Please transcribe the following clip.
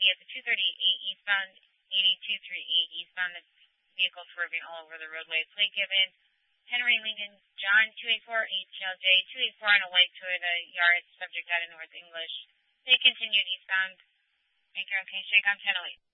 at the 238 eastbound, 8238 eastbound. The vehicle swerving all over the roadway. Plate given, Henry Lincoln John 284 HLJ 284 on a white Toyota Yaris, subject out of North English. They continued eastbound. Thank you. Okay, shake on 1008.